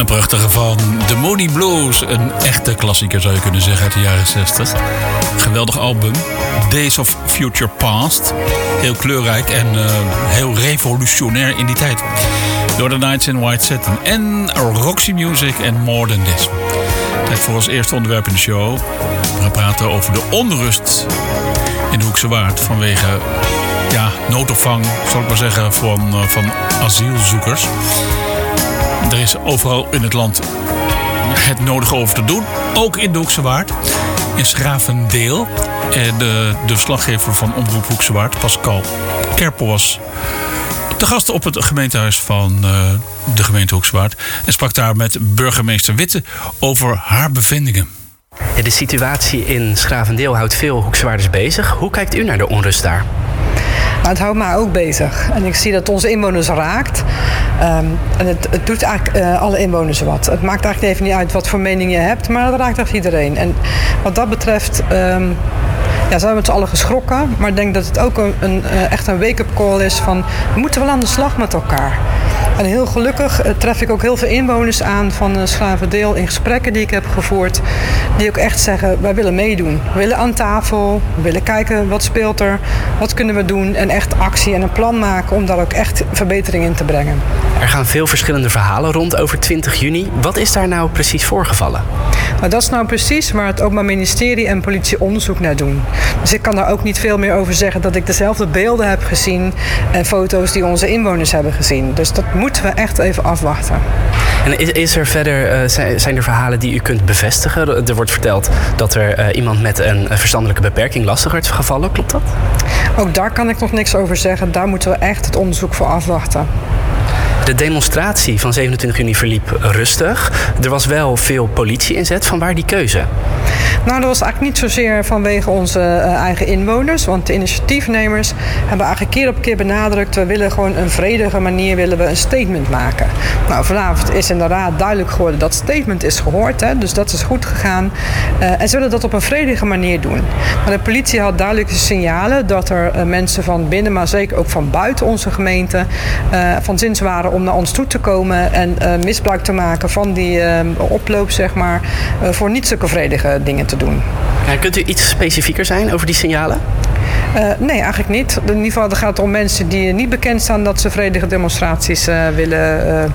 Een prachtige van The Moody Blues. Een echte klassieker zou je kunnen zeggen uit de jaren 60. Geweldig album. Days of Future Past. Heel kleurrijk en heel revolutionair in die tijd. Door The Nights in White Satin. En Roxy Music en More Than This. Tijd voor ons eerste onderwerp in de show. We gaan praten over de onrust in de Hoekse Waard. Vanwege noodopvang, zal ik maar zeggen, van asielzoekers. Er is overal in het land het nodige over te doen. Ook in de Hoekse Waard. In Schravendeel. De verslaggever van Omroep Hoekse Waard, Pascal Kerpel, was te gast op het gemeentehuis van de gemeente Hoekse Waard. En sprak daar met burgemeester Witte over haar bevindingen. De situatie in Schravendeel houdt veel Hoeksewaarders bezig. Hoe kijkt u naar de onrust daar? Maar het houdt mij ook bezig. En ik zie dat het onze inwoners raakt. En het doet eigenlijk alle inwoners wat. Het maakt eigenlijk even niet uit wat voor mening je hebt, maar het raakt echt iedereen. En wat dat betreft zijn we met z'n allen geschrokken. Maar ik denk dat het ook echt een wake-up call is van, we moeten wel aan de slag met elkaar. En heel gelukkig tref ik ook heel veel inwoners aan van Schravendeel in gesprekken die ik heb gevoerd. Die ook echt zeggen, wij willen meedoen. We willen aan tafel, we willen kijken wat speelt er, wat kunnen we doen. En echt actie en een plan maken om daar ook echt verbetering in te brengen. Er gaan veel verschillende verhalen rond over 20 juni. Wat is daar nou precies voorgevallen? Nou, dat is nou precies waar het Openbaar Ministerie en politie onderzoek naar doen. Dus ik kan daar ook niet veel meer over zeggen dat ik dezelfde beelden heb gezien en foto's die onze inwoners hebben gezien. Dus dat moeten we echt even afwachten. En is er verder, zijn er verhalen die u kunt bevestigen? Er wordt verteld dat er iemand met een verstandelijke beperking lastig werd gevallen. Klopt dat? Ook daar kan ik nog niks over zeggen. Daar moeten we echt het onderzoek voor afwachten. De demonstratie van 27 juni verliep rustig. Er was wel veel politie-inzet. Vanwaar die keuze? Nou, dat was eigenlijk niet zozeer vanwege onze eigen inwoners. Want de initiatiefnemers hebben eigenlijk keer op keer benadrukt, we willen gewoon een vredige manier een statement maken. Nou, vanavond is inderdaad duidelijk geworden dat statement is gehoord. Hè, dus dat is goed gegaan. En ze willen dat op een vredige manier doen. Maar de politie had duidelijke signalen dat er mensen van binnen, maar zeker ook van buiten onze gemeente, van zins waren om naar ons toe te komen en misbruik te maken van die oploop, zeg maar, voor niet zulke vredige dingen te doen. Ja, kunt u iets specifieker zijn over die signalen? Nee, eigenlijk niet. In ieder geval gaat het om mensen die niet bekend staan dat ze vredige demonstraties willen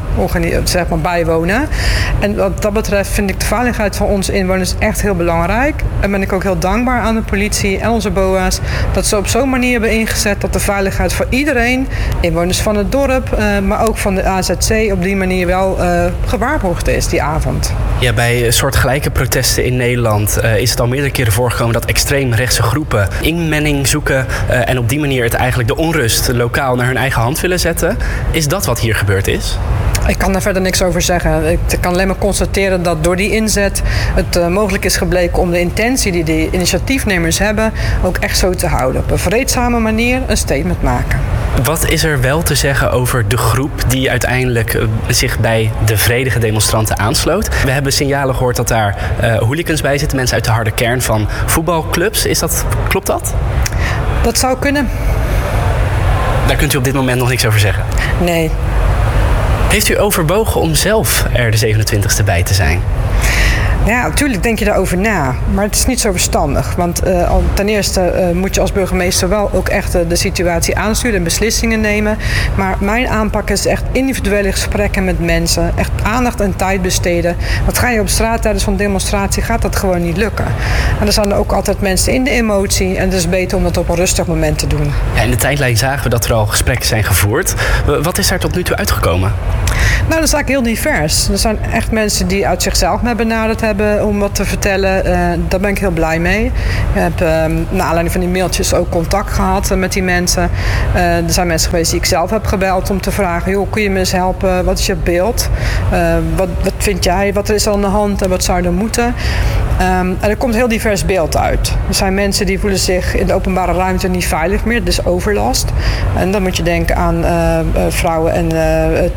bijwonen. En wat dat betreft vind ik de veiligheid van onze inwoners echt heel belangrijk. En ben ik ook heel dankbaar aan de politie en onze BOA's dat ze op zo'n manier hebben ingezet dat de veiligheid voor iedereen, inwoners van het dorp, maar ook van de AZC, op die manier wel gewaarborgd is die avond. Ja, bij soortgelijke protesten in Nederland is het al meerdere keren voorgekomen dat extreemrechtse groepen inmenning zoeken en op die manier het eigenlijk de onrust lokaal naar hun eigen hand willen zetten. Is dat wat hier gebeurd is? Ik kan daar verder niks over zeggen. Ik kan alleen maar constateren dat door die inzet het mogelijk is gebleken om de intentie die de initiatiefnemers hebben ook echt zo te houden. Op een vreedzame manier een statement maken. Wat is er wel te zeggen over de groep die uiteindelijk zich bij de vredige demonstranten aansloot? We hebben signalen gehoord dat daar hooligans bij zitten, mensen uit de harde kern van voetbalclubs. Klopt dat? Dat zou kunnen. Daar kunt u op dit moment nog niks over zeggen? Nee. Heeft u overwogen om zelf er de 27e bij te zijn? Ja, natuurlijk denk je daarover na. Maar het is niet zo verstandig. Want ten eerste moet je als burgemeester wel ook echt de situatie aansturen en beslissingen nemen. Maar mijn aanpak is echt individuele gesprekken met mensen. Echt aandacht en tijd besteden. Want ga je op straat tijdens zo'n demonstratie, gaat dat gewoon niet lukken. En er zijn ook altijd mensen in de emotie. En het is beter om dat op een rustig moment te doen. Ja, in de tijdlijn zagen we dat er al gesprekken zijn gevoerd. Wat is daar tot nu toe uitgekomen? Nou, dat is eigenlijk heel divers. Er zijn echt mensen die uit zichzelf me benaderd hebben om wat te vertellen. Daar ben ik heel blij mee. Ik heb naar aanleiding van die mailtjes ook contact gehad met die mensen. Er zijn mensen geweest die ik zelf heb gebeld om te vragen, joh, kun je me eens helpen? Wat is je beeld? Wat vind jij? Wat is er aan de hand en wat zou er moeten? En er komt een heel divers beeld uit. Er zijn mensen die voelen zich in de openbare ruimte niet veilig meer. Het is overlast. En dan moet je denken aan vrouwen en tienermeiden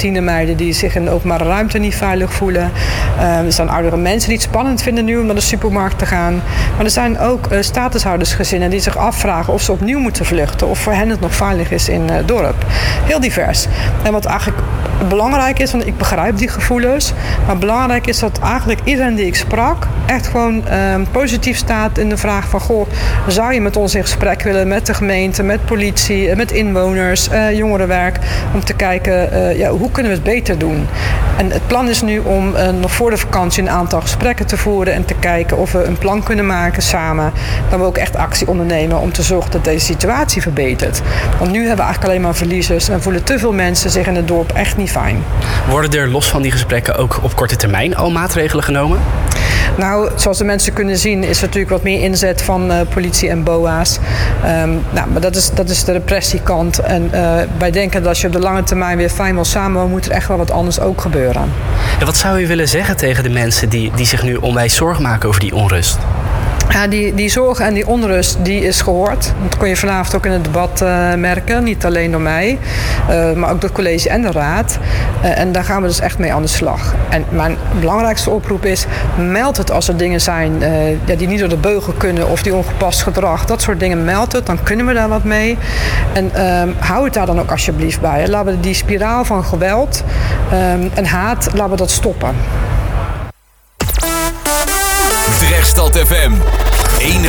meiden die zich in de openbare ruimte niet veilig voelen. Er zijn oudere mensen die het spannend vinden nu om naar de supermarkt te gaan. Maar er zijn ook statushoudersgezinnen die zich afvragen of ze opnieuw moeten vluchten. Of voor hen het nog veilig is in het dorp. Heel divers. En wat eigenlijk belangrijk is, want ik begrijp die gevoelens. Maar belangrijk is dat eigenlijk iedereen die ik sprak echt gewoon positief staat in de vraag van... Goh, zou je met ons in gesprek willen met de gemeente, met politie, met inwoners, jongerenwerk... om te kijken, hoe kunnen we het beter doen? En het plan is nu om nog voor de vakantie een aantal gesprekken te voeren... en te kijken of we een plan kunnen maken samen. Dat we ook echt actie ondernemen om te zorgen dat deze situatie verbetert. Want nu hebben we eigenlijk alleen maar verliezers... en voelen te veel mensen zich in het dorp echt niet fijn. Worden er los van die gesprekken ook op korte termijn al maatregelen genomen? Nou, zoals de mensen kunnen zien is er natuurlijk wat meer inzet van politie en BOA's. Maar dat is de repressiekant. En wij denken dat als je op de lange termijn weer fijn wil samenwonen... moet er echt wel wat anders ook gebeuren. En wat zou u willen zeggen tegen de mensen die zich nu onwijs zorgen maken over die onrust? Ja, die zorg en die onrust die is gehoord. Dat kon je vanavond ook in het debat merken. Niet alleen door mij, maar ook door het college en de raad. En daar gaan we dus echt mee aan de slag. En mijn belangrijkste oproep is... meld het als er dingen zijn die niet door de beugel kunnen... of die ongepast gedrag. Dat soort dingen, meld het. Dan kunnen we daar wat mee. En hou het daar dan ook alsjeblieft bij. Laten we die spiraal van geweld en haat, laten we dat stoppen. Drechtstad FM. Enige